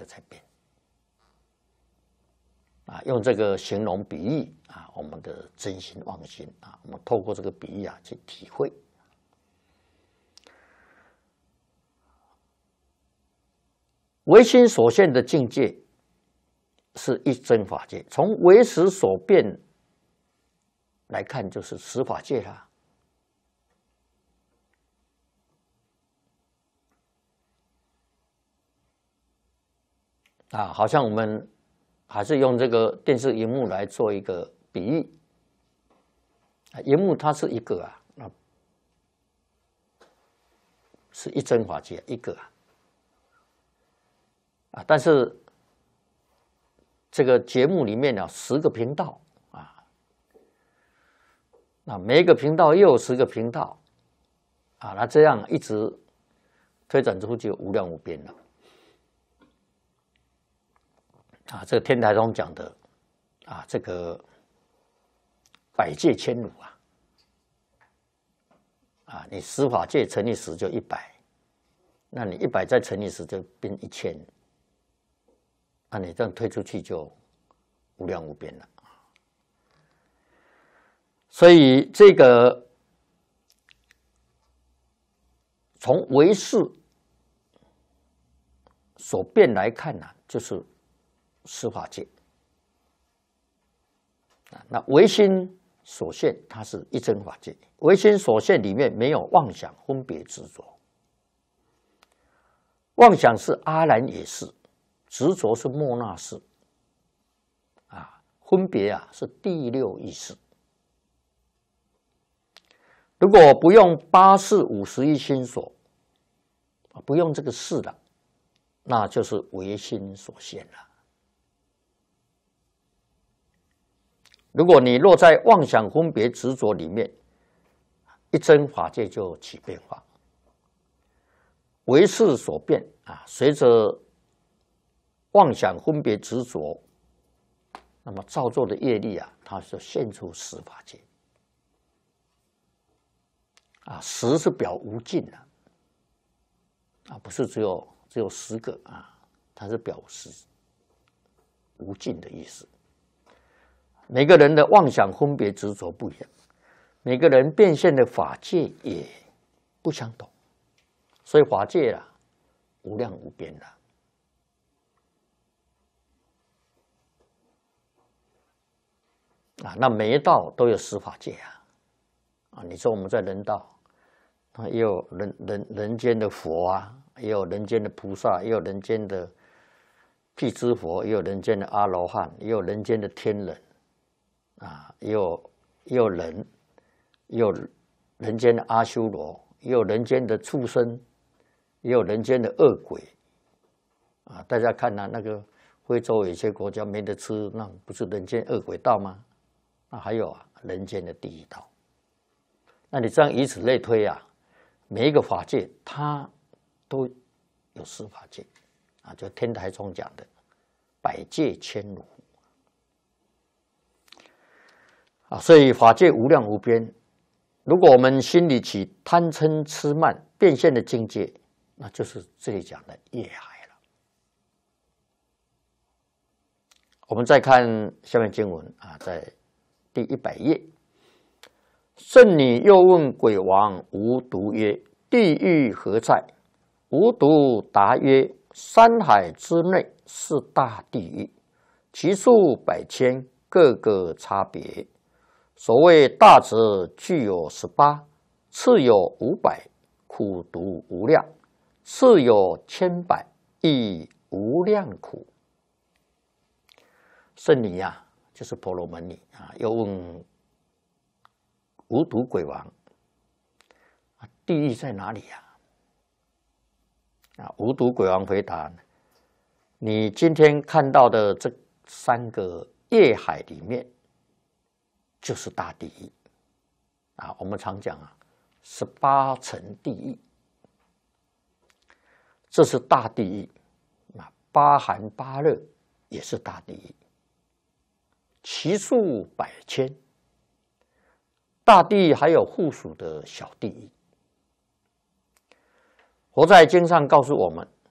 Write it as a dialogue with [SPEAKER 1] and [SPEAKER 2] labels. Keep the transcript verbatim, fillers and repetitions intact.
[SPEAKER 1] 的在变。啊，用这个形容比喻啊，我们的真心妄心啊，我们透过这个比喻啊去体会。唯心所现的境界是一真法界，从唯识所变来看，就是十法界啦。啊，好像我们还是用这个电视荧幕来做一个比喻。荧幕它是一个啊，那是一真法界一个啊，啊，但是这个节目里面呢，十个频道啊，那每一个频道又有十个频道啊，那这样一直推展出去无量无边了。啊，这个天台宗讲的啊，这个百界千如啊，啊，你十法界乘以十就一百，那你一百再乘以十就变一千，那你这样推出去就无量无边了。所以这个从唯识所变来看呢、啊，就是十法界。那唯心所现，它是一真法界。唯心所现里面没有妄想、分别、执着。妄想是阿兰也是，执着是末那识，啊，分别啊是第六意识。如果不用八识五十一心所，不用这个识了，那就是唯心所现了。如果你落在妄想、分别、执着里面，一真法界就起变化。唯识所变啊，随着妄想、分别、执着，那么造作的业力啊，它就现出十法界。啊，十是表无尽的，啊，不是只有只有十个啊，它是表示无尽的意思。每个人的妄想、分别、执着不一样，每个人变现的法界也不相同，所以法界啊，无量无边的。啊，那每一道都有十法界啊，啊，你说我们在人道，啊，也有人人人间的佛啊，也有人间的菩萨，也有人间的辟支佛，也有人间的阿罗汉，也有人间的天人。啊，也有也有人，也有人间的阿修罗，也有人间的畜生，也有人间的恶鬼。啊，大家看啊，那个非洲有些国家没得吃，那不是人间恶鬼道吗？那还有啊，人间的地狱道。那你这样以此类推啊，每一个法界它都有十法界啊，就天台宗讲的百界千如。啊，所以法界无量无边。如果我们心里起贪嗔痴慢变现的境界，那就是这里讲的业海了。我们再看下面经文啊，在第一百页，圣女又问鬼王无毒曰：“地狱何在？”无毒答曰：“山海之内是大地狱，其数百千，各个差别。所谓大者具有十八，次有五百，苦毒无量；次有千百，亦无量苦。”圣女啊，就是婆罗门女啊，又问无毒鬼王：“地狱在哪里呀？”啊，无毒鬼王回答：“你今天看到的这三个业海里面，就是大地狱啊。我们常讲啊，十八层地狱，这是大地狱啊。八寒八热也是大地狱，其数百千。大地狱还有附属的小地狱。佛在经上告诉我们，